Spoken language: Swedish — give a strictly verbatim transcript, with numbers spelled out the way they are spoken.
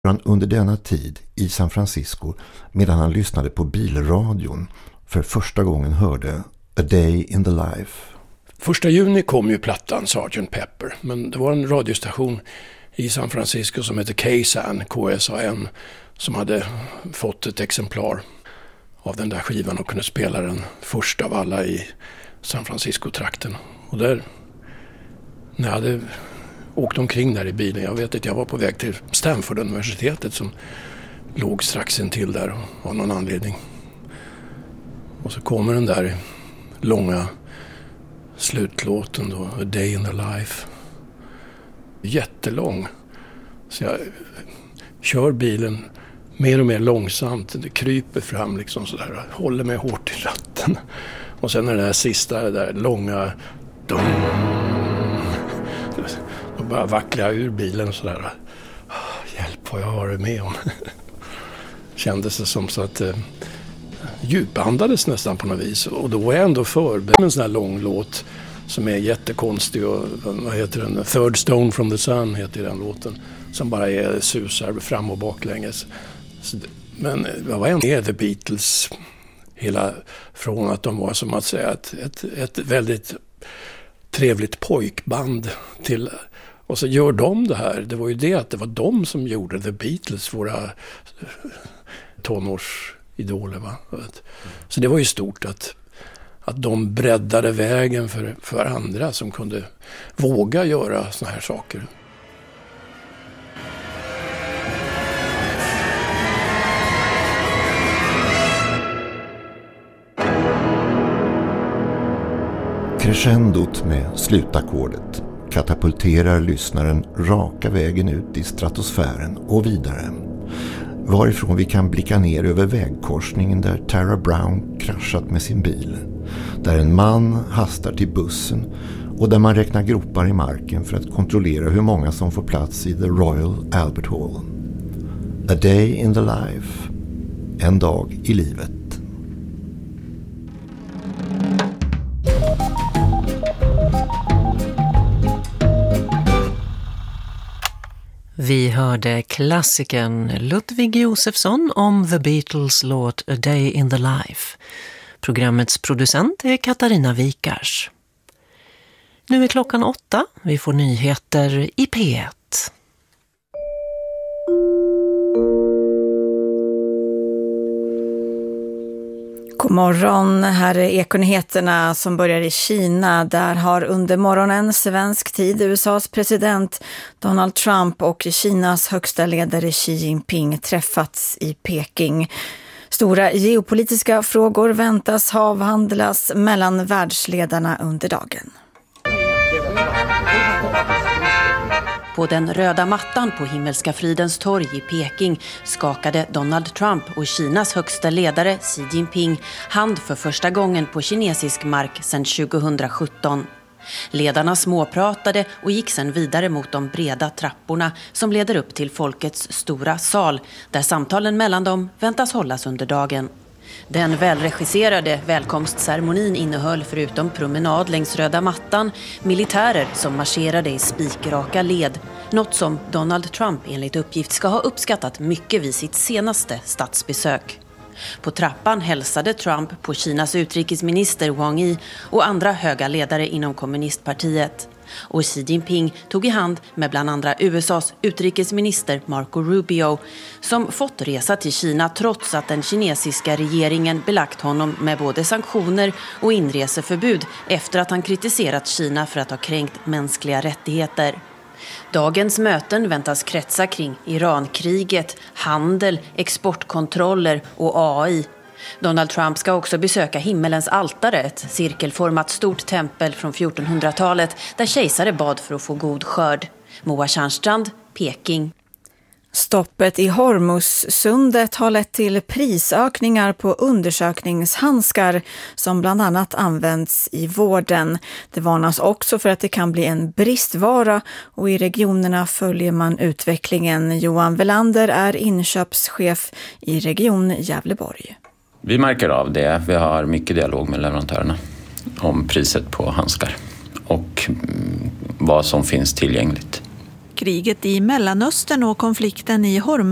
Under denna tid i San Francisco, medan han lyssnade på bilradion, för första gången hörde A Day in the Life. Första juni kom ju plattan sergeant Pepper, men det var en radiostation i San Francisco som heter K S A N, K S A N, som hade fått ett exemplar av den där skivan och kunde spela den första av alla i San Francisco-trakten. Och där, när jag hade åkt omkring där i bilen, jag vet att jag var på väg till Stanford-universitetet som låg strax intill där av någon anledning. Och så kommer den där långa slutlåten då, A Day in the Life. Jättelång. Så jag kör bilen mer och mer långsamt. Det kryper fram liksom sådär. Håller mig hårt i ratten. Och sen är det där sista, det där långa dum, då bara vacklar jag ur bilen sådär. Hjälp vad jag har varit med om. Kändes det som så att eh, djupandades nästan på något vis. Och då är jag ändå förberedd med en sån här lång låt som är jättekonstig. Och, vad heter den? Third Stone from the Sun heter den låten. Som bara är susar fram och baklänges. Så, men vad var ändå The Beatles? Hela från att de var som att säga ett, ett, ett väldigt trevligt pojkband till, och så gör de det här. Det var ju det att det var de som gjorde The Beatles, våra tonårsidoler, va? Så det var ju stort att, att de breddade vägen för, för andra som kunde våga göra såna här saker. Crescendot med slutackordet katapulterar lyssnaren raka vägen ut i stratosfären och vidare, varifrån vi kan blicka ner över vägkorsningen där Tara Brown kraschat med sin bil, där en man hastar till bussen och där man räknar gropar i marken för att kontrollera hur många som får plats i The Royal Albert Hall. A Day in the Life. En dag i livet. Vi hörde klassikern Ludwig Josefsson om The Beatles låt A Day in the Life. Programmets producent är Katarina Vikars. Nu är klockan åtta. Vi får nyheter i P ett. God morgon, här är Ekonyheterna som börjar i Kina. Där har under morgonen svensk tid U S A:s president Donald Trump och Kinas högsta ledare Xi Jinping träffats i Peking. Stora geopolitiska frågor väntas avhandlas mellan världsledarna under dagen. På den röda mattan på Himmelska fridens torg i Peking skakade Donald Trump och Kinas högsta ledare Xi Jinping hand för första gången på kinesisk mark sedan tjugohundrasjutton. Ledarna småpratade och gick sedan vidare mot de breda trapporna som leder upp till folkets stora sal, där samtalen mellan dem väntas hållas under dagen. Den välregisserade välkomstceremonin innehöll förutom promenad längs röda mattan militärer som marscherade i spikraka led, något som Donald Trump enligt uppgift ska ha uppskattat mycket vid sitt senaste statsbesök. På trappan hälsade Trump på Kinas utrikesminister Wang Yi och andra höga ledare inom kommunistpartiet. Och Xi Jinping tog i hand med bland andra U S A:s utrikesminister Marco Rubio, som fått resa till Kina trots att den kinesiska regeringen belagt honom med både sanktioner och inreseförbud efter att han kritiserat Kina för att ha kränkt mänskliga rättigheter. Dagens möten väntas kretsa kring Irankriget, handel, exportkontroller och A I. Donald Trump ska också besöka Himmelens altare, ett cirkelformat stort tempel från fjortonhundratalet där kejsare bad för att få god skörd. Moa Tjärnstrand, Peking. Stoppet i Hormuzsundet har lett till prisökningar på undersökningshandskar som bland annat används i vården. Det varnas också för att det kan bli en bristvara och i regionerna följer man utvecklingen. Johan Velander är inköpschef i region Gävleborg. Vi märker av det. Vi har mycket dialog med leverantörerna om priset på handskar och vad som finns tillgängligt. Kriget i Mellanöstern och konflikten i Hormuz